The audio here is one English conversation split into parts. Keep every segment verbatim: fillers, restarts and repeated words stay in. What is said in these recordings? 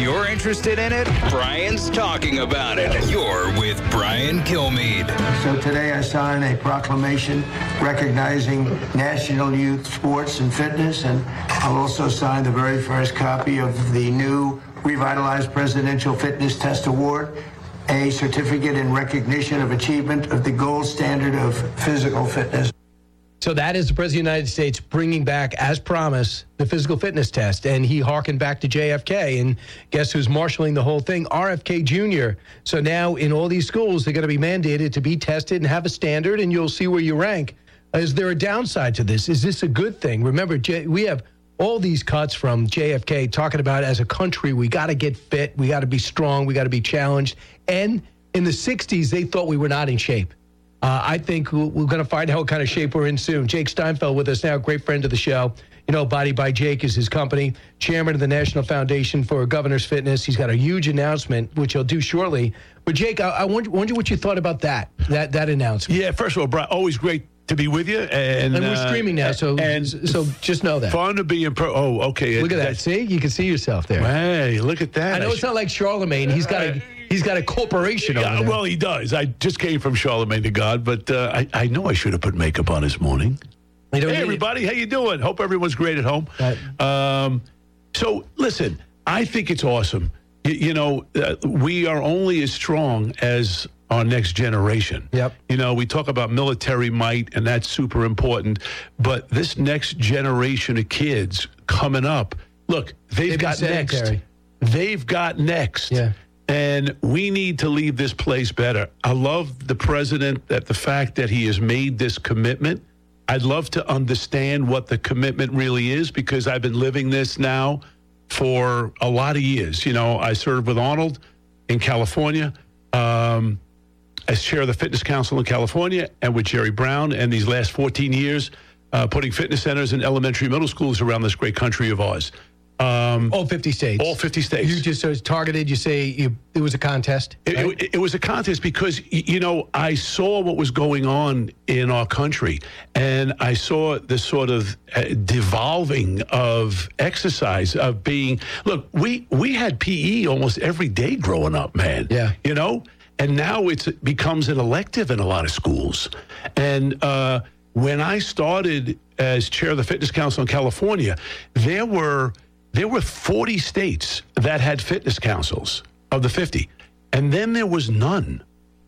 you're interested in it, Brian's talking about it. You're with Brian Kilmeade. So today I sign a proclamation recognizing National Youth Sports and Fitness, and I'll also sign the very first copy of the new Revitalized Presidential Fitness Test Award, a certificate in recognition of achievement of the gold standard of physical fitness. So that is the President of the United States bringing back, as promised, the physical fitness test. And he hearkened back to J F K. And guess who's marshaling the whole thing? R F K Junior So now in all these schools, they're going to be mandated to be tested and have a standard, and you'll see where you rank. Is there a downside to this? Is this a good thing? Remember, J- we have all these cuts from J F K talking about as a country, we got to get fit, we got to be strong, we got to be challenged. And in the sixties, they thought we were not in shape. Uh, I think we're going to find out what kind of shape we're in soon. Jake Steinfeld with us now, great friend of the show. You know, Body by Jake is his company, chairman of the National Foundation for Governor's Fitness. He's got a huge announcement, which he'll do shortly. But, Jake, I, I wonder, wonder what you thought about that, that, that announcement. Yeah, first of all, Brian, always great to be with you. And, and we're uh, streaming now, so and so just know that. Fun to be in pro. Oh, okay. Look at that. See? You can see yourself there. Hey, look at that. I know I it's sh- not like Charlemagne. He's got a... He's got a corporation over yeah, there. Well, he does. I just came from Charlemagne to God, but uh, I, I know I should have put makeup on this morning. Hey, everybody. How you doing? Hope everyone's great at home. Right. Um, so, listen, I think it's awesome. You, you know, uh, we are only as strong as our next generation. Yep. You know, we talk about military might, and that's super important. But this next generation of kids coming up, look, they've, they've got next. They've got next. Yeah. And we need to leave this place better. I love the president, that the fact that he has made this commitment. I'd love to understand what the commitment really is, because I've been living this now for a lot of years. You know, I served with Arnold in California um, as chair of the Fitness Council in California, and with Jerry Brown, and these last fourteen years, uh, putting fitness centers in elementary, middle schools around this great country of ours. Um, all fifty states. All fifty states. You just uh, targeted, you say you, it was a contest? It, right? it, it was a contest because, you know, I saw what was going on in our country, and I saw the sort of uh, devolving of exercise, of being, look, we, we had P E almost every day growing up, man. Yeah. You know? And now it's, it becomes an elective in a lot of schools. And uh, when I started as chair of the Fitness Council in California, there were... There were forty states that had fitness councils of the fifty, and then there was none.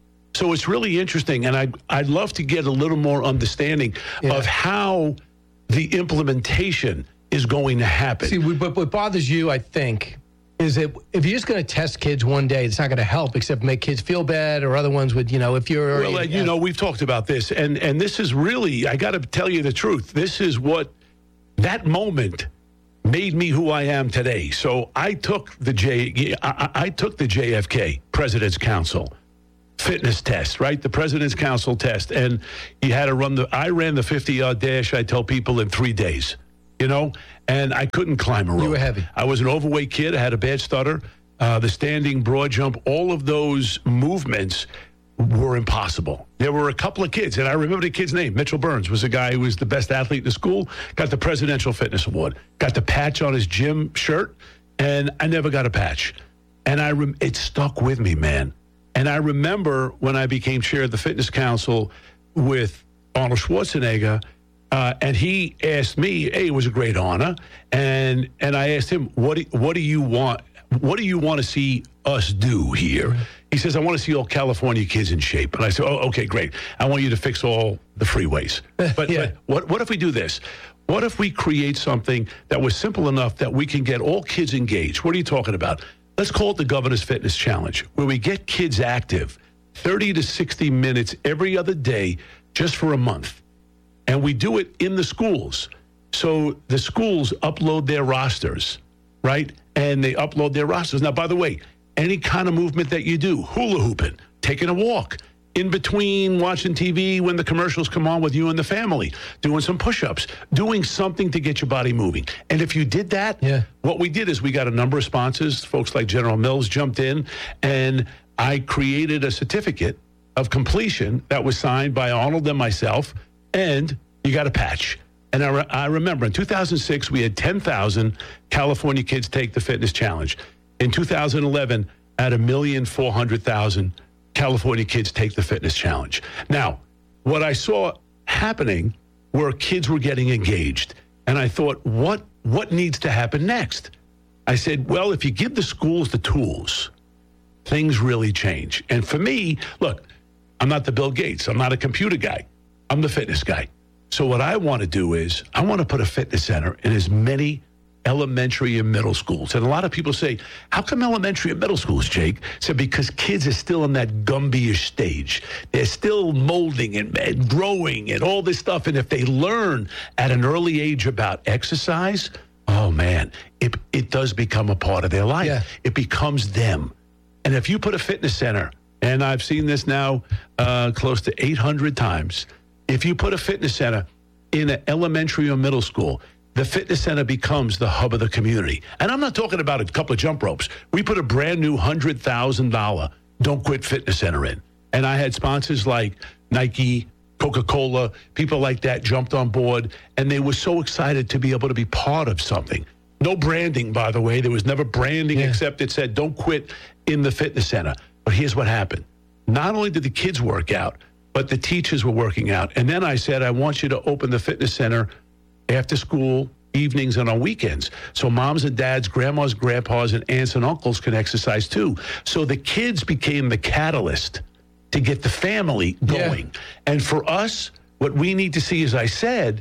So it's really interesting, and I'd, I'd love to get a little more understanding yeah. of how the implementation is going to happen. See, what, what bothers you, I think, is that if you're just going to test kids one day, it's not going to help except make kids feel bad, or other ones would, you know, if you're... Well, you know, we've talked about this, and, and this is really, I got to tell you the truth, this is what, that moment... made me who I am today. So I took the J, I, I took the J F K President's Council fitness test, right? The President's Council test, and you had to run the. I ran the fifty-yard dash. I tell people in three days, you know, and I couldn't climb a rope. You were heavy. I was an overweight kid. I had a bad stutter. Uh, the standing, broad jump, all of those movements were impossible. There were a couple of kids, and I remember the kid's name. Mitchell Burns was the guy who was the best athlete in the school, got the Presidential Fitness Award, got the patch on his gym shirt, and I never got a patch. And I rem- it stuck with me, man. And I remember when I became chair of the Fitness Council with Arnold Schwarzenegger, uh, and he asked me, hey, it was a great honor, and and I asked him, what do, what do you want? What do you want to see us do here? He says, I want to see all California kids in shape. And I said, oh, okay, great. I want you to fix all the freeways. But, yeah. but what, what if we do this? What if we create something that was simple enough that we can get all kids engaged? What are you talking about? Let's call it the Governor's Fitness Challenge, where we get kids active thirty to sixty minutes every other day just for a month. And we do it in the schools. So the schools upload their rosters, right? And they upload their rosters. Now, by the way, any kind of movement that you do, hula hooping, taking a walk, in between watching T V when the commercials come on with you and the family, doing some push-ups, doing something to get your body moving. And if you did that, yeah. what we did is we got a number of sponsors. Folks like General Mills jumped in, and I created a certificate of completion that was signed by Arnold and myself, and you got a patch. And I, re- I remember in two thousand six, we had ten thousand California kids take the fitness challenge. In two thousand eleven, at a million four hundred thousand California kids take the fitness challenge. Now, what I saw happening were kids were getting engaged. And I thought, what what needs to happen next? I said, well, if you give the schools the tools, things really change. And for me, look, I'm not the Bill Gates. I'm not a computer guy. I'm the fitness guy. So what I want to do is I want to put a fitness center in as many elementary and middle schools. And a lot of people say, how come elementary and middle schools, Jake? So because kids are still in that Gumby-ish stage. They're still molding and, and growing and all this stuff. And if they learn at an early age about exercise, oh man, it, it does become a part of their life. Yeah. It becomes them. And if you put a fitness center, and I've seen this now uh, close to eight hundred times, if you put a fitness center in an elementary or middle school, the fitness center becomes the hub of the community. And I'm not talking about a couple of jump ropes. We put a brand new one hundred thousand dollars Don't Quit Fitness Center in. And I had sponsors like Nike, Coca-Cola, people like that jumped on board, and they were so excited to be able to be part of something. No branding, by the way. There was never branding, yeah. except it said, don't quit in the fitness center. But here's what happened. Not only did the kids work out, but the teachers were working out. And then I said, I want you to open the fitness center after school, evenings, and on weekends. So moms and dads, grandmas, grandpas, and aunts and uncles can exercise too. So the kids became the catalyst to get the family going. Yeah. And for us, what we need to see, as I said,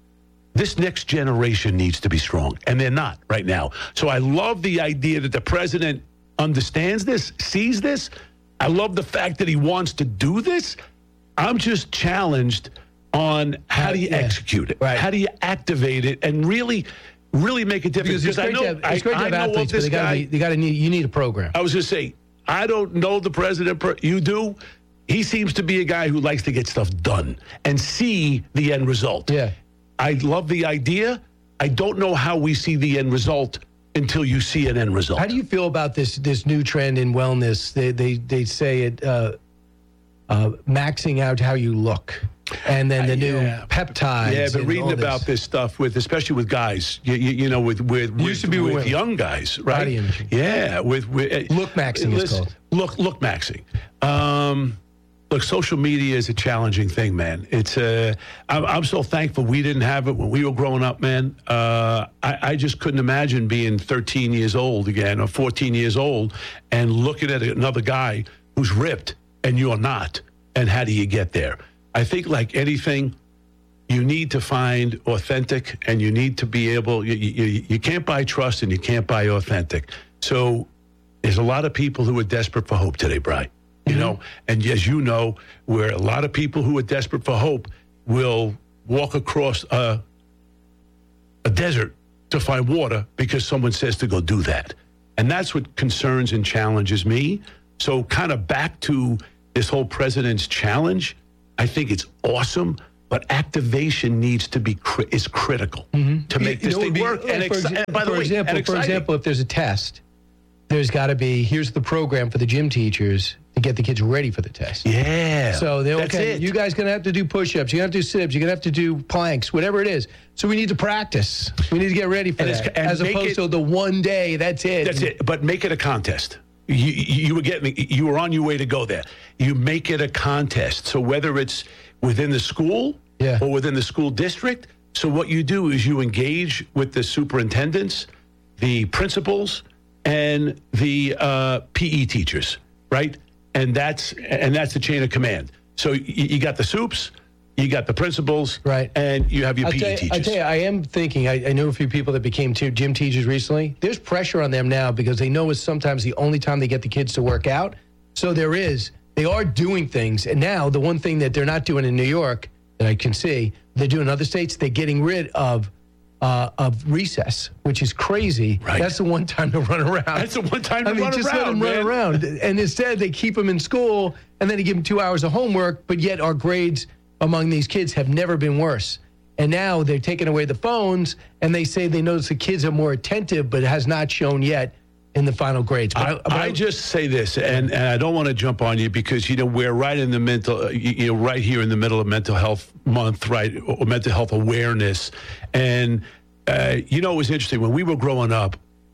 this next generation needs to be strong. And they're not right now. So I love the idea that the president understands this, sees this. I love the fact that he wants to do this. I'm just challenged on how do you yeah. execute it? Right. How do you activate it and really, really make a difference? Because, because I know, have, it's great to have athletes, but they gotta be, they gotta need, you need a program. I was going to say, I don't know the president. You do. He seems to be a guy who likes to get stuff done and see the end result. Yeah. I love the idea. I don't know how we see the end result until you see an end result. How do you feel about this this new trend in wellness? They they they say it uh, uh, maxing out how you look, and then the uh, new yeah. peptides. Yeah, but reading about this. this stuff with, especially with guys, you, you, you know, with with, with, used to be with with young guys, right? Body imaging. Yeah, with, with look maxing is called. Look look maxing. Um, Look, social media is a challenging thing, man. It's uh, I'm, I'm so thankful we didn't have it when we were growing up, man. Uh, I, I just couldn't imagine being thirteen years old again or fourteen years old and looking at another guy who's ripped and you're not. And how do you get there? I think like anything, you need to find authentic, and you need to be able, you, you, you can't buy trust and you can't buy authentic. So there's a lot of people who are desperate for hope today, Brian. You know, and as you know, where a lot of people who are desperate for hope will walk across a, a desert to find water because someone says to go do that. And that's what concerns and challenges me. So kind of back to this whole president's challenge, I think it's awesome, but activation needs to be cri- is critical mm-hmm. to make this you know, thing be, work. Like and, ex- exa- and by the for way, example, and for example, if there's a test, there's got to be, here's the program for the gym teachers to get the kids ready for the test. Yeah. So they're that's okay. It. You guys going to have to do push-ups. You're going to have to do sit-ups. You're going to have to do planks, whatever it is. So we need to practice. We need to get ready for and that. And as opposed it, to the one day, that's it. That's it. But make it a contest. You, you were getting, you were on your way to go there. You make it a contest. So whether it's within the school yeah. or within the school district, so what you do is you engage with the superintendents, the principals, and the uh, P E teachers, right? And that's and that's the chain of command. So you, you got the soups, you got the principals, right, and you have your I'll P E tell you, teachers. I tell you, I am thinking. I, I know a few people that became t- gym teachers recently. There's pressure on them now because they know it's sometimes the only time they get the kids to work out. So there is. They are doing things, and now the one thing that they're not doing in New York that I can see they do in other states, they're getting rid of. Uh, of recess, which is crazy. Right. That's the one time to run around. That's the one time to I mean, run just around, let them man. run around. And instead, they keep them in school, and then they give them two hours of homework, but yet our grades among these kids have never been worse. And now they're taking away the phones, and they say they notice the kids are more attentive, but it has not shown yet in the final grades. But I, I, but I just say this, and, and I don't want to jump on you because, you know, we're right in the mental, you know, right here in the middle of Mental Health Month, right, or mental health awareness. And, uh, you know, it was interesting. When we were growing up,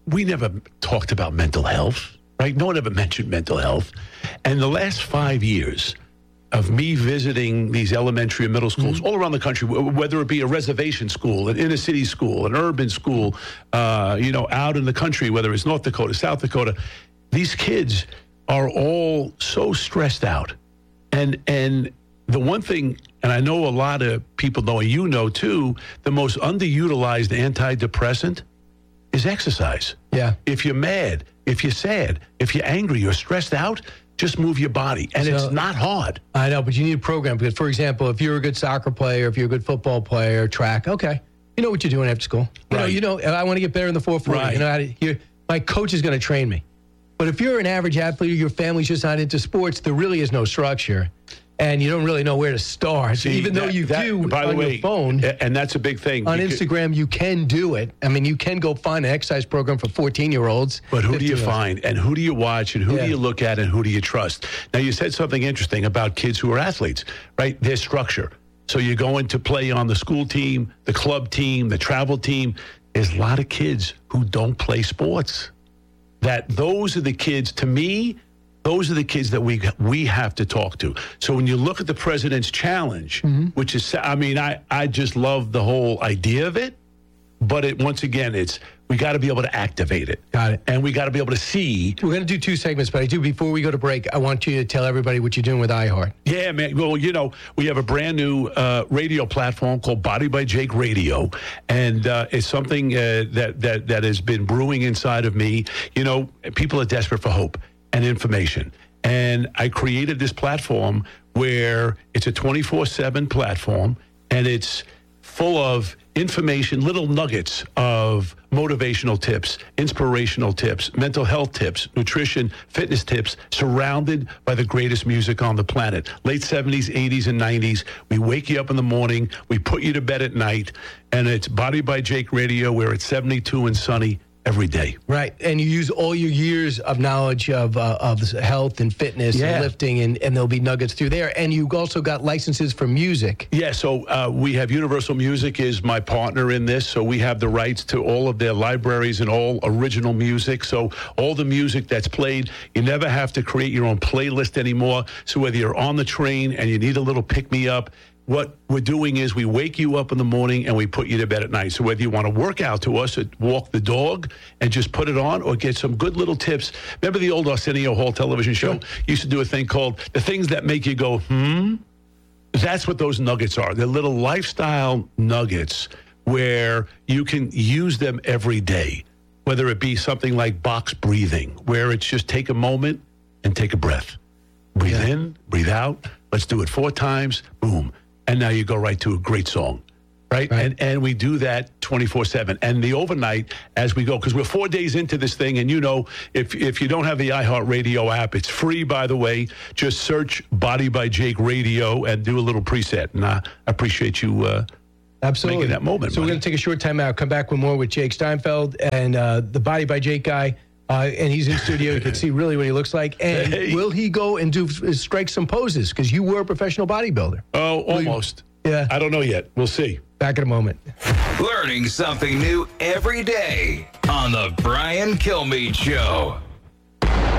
we never talked about mental health, right? No one ever mentioned mental health. And the last five years of me visiting these elementary and middle schools mm-hmm. all around the country, whether it be a reservation school, an inner city school, an urban school, uh, you know, out in the country, whether it's North Dakota, South Dakota, these kids are all so stressed out. And and the one thing, and I know a lot of people know, and you know too, the most underutilized antidepressant is exercise. Yeah. If you're mad, if you're sad, if you're angry, you're stressed out, just move your body. And so, it's not hard. I know, but you need a program. Because, for example, if you're a good soccer player, if you're a good football player, track, okay. You know what you're doing after school. You right. know, you know, I want to get better in the four forty. Right. You know, how to, you're, my coach is going to train me. But if you're an average athlete or your family's just not into sports, there really is no structure. And you don't really know where to start. See, even that, though you that, do by on the way, your phone. And that's a big thing. On Instagram, you can do it. I mean, you can go find an exercise program for fourteen-year-olds. But who do you find, and who do you watch, and who yeah. do you look at, and who do you trust? Now, you said something interesting about kids who are athletes, right? Their structure. So you're going to play on the school team, the club team, the travel team. There's a lot of kids who don't play sports. That those are the kids, to me, those are the kids that we we have to talk to. So when you look at the President's Challenge, mm-hmm. which is, I mean, I, I just love the whole idea of it. But it once again, it's we got to be able to activate it. Got it. And we got to be able to see. We're going to do two segments, but I do, before we go to break, I want you to tell everybody what you're doing with iHeart. Yeah, man. Well, you know, we have a brand new uh, radio platform called Body by Jake Radio. And uh, it's something uh, that, that, that has been brewing inside of me. You know, people are desperate for hope and information. And I created this platform where it's a twenty-four seven platform, and it's full of information, little nuggets of motivational tips, inspirational tips, mental health tips, nutrition, fitness tips, surrounded by the greatest music on the planet. Late seventies, eighties, and nineties. We wake you up in the morning, we put you to bed at night, and it's Body by Jake Radio, where it's seventy-two and sunny every day. Right. And you use all your years of knowledge of uh, of health and fitness yeah. and lifting, and, and there'll be nuggets through there. And you also got licenses for music. Yeah, so uh, we have Universal Music is my partner in this, so we have the rights to all of their libraries and all original music. So all the music that's played, you never have to create your own playlist anymore. So whether you're on the train and you need a little pick-me-up, what we're doing is we wake you up in the morning and we put you to bed at night. So whether you want to work out to us, or walk the dog and just put it on, or get some good little tips. Remember the old Arsenio Hall television show? Sure. Used to do a thing called The Things That Make You Go, hmm? That's what those nuggets are. They're little lifestyle nuggets where you can use them every day, whether it be something like box breathing, where it's just take a moment and take a breath. Breathe yeah. in, breathe out. Let's do it four times. Boom. And now you go right to a great song, right? right. And and we do that twenty-four seven. And the overnight as we go, because we're four days into this thing, and you know, if if you don't have the iHeartRadio app, it's free, by the way. Just search Body by Jake Radio and do a little preset. And I appreciate you uh, Absolutely. making that moment. So buddy. We're going to take a short time out, come back with more with Jake Steinfeld and uh, the Body by Jake guy. Uh, and he's in studio. You can see really what he looks like. And hey. will he go and do strike some poses? Because you were a professional bodybuilder. Oh, almost. You, yeah. I don't know yet. We'll see. Back in a moment. Learning something new every day on the Brian Kilmeade Show.